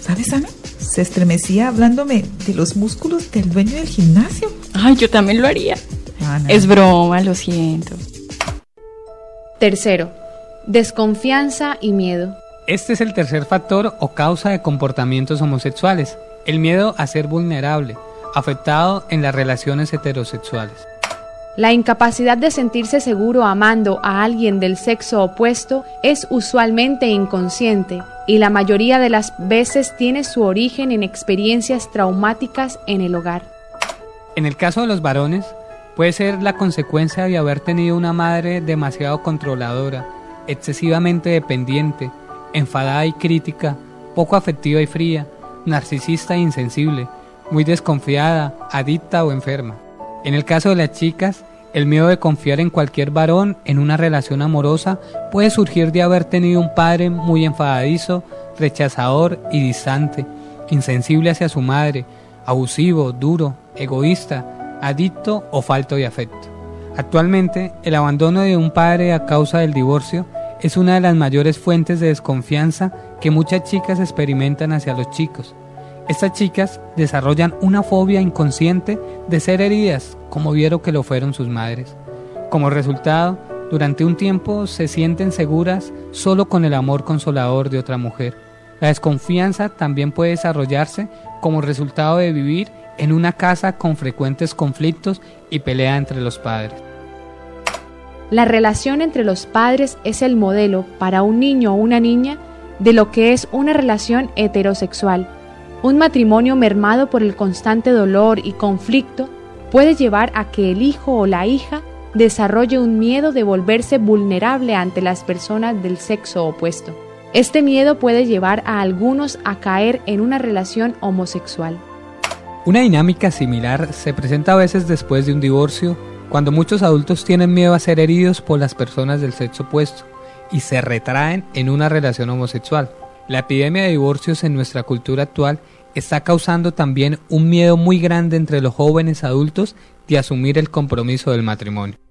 ¿Sabes, Ana? Se estremecía hablándome de los músculos del dueño del gimnasio. Ay, yo también lo haría. Ana. Es broma, lo siento. Tercero, desconfianza y miedo. Este es el tercer factor o causa de comportamientos homosexuales, el miedo a ser vulnerable, afectado en las relaciones heterosexuales. La incapacidad de sentirse seguro amando a alguien del sexo opuesto es usualmente inconsciente y la mayoría de las veces tiene su origen en experiencias traumáticas en el hogar. En el caso de los varones, puede ser la consecuencia de haber tenido una madre demasiado controladora, excesivamente dependiente, enfadada y crítica, poco afectiva y fría, narcisista e insensible, muy desconfiada, adicta o enferma. En el caso de las chicas, el miedo de confiar en cualquier varón en una relación amorosa puede surgir de haber tenido un padre muy enfadadizo, rechazador y distante, insensible hacia su madre, abusivo, duro, egoísta, adicto o falto de afecto. Actualmente, el abandono de un padre a causa del divorcio es una de las mayores fuentes de desconfianza que muchas chicas experimentan hacia los chicos. Estas chicas desarrollan una fobia inconsciente de ser heridas, como vieron que lo fueron sus madres. Como resultado, durante un tiempo se sienten seguras solo con el amor consolador de otra mujer. La desconfianza también puede desarrollarse como resultado de vivir en una casa con frecuentes conflictos y pelea entre los padres. La relación entre los padres es el modelo para un niño o una niña de lo que es una relación heterosexual. Un matrimonio mermado por el constante dolor y conflicto puede llevar a que el hijo o la hija desarrolle un miedo de volverse vulnerable ante las personas del sexo opuesto. Este miedo puede llevar a algunos a caer en una relación homosexual. Una dinámica similar se presenta a veces después de un divorcio, cuando muchos adultos tienen miedo a ser heridos por las personas del sexo opuesto y se retraen en una relación homosexual. La epidemia de divorcios en nuestra cultura actual está causando también un miedo muy grande entre los jóvenes adultos de asumir el compromiso del matrimonio.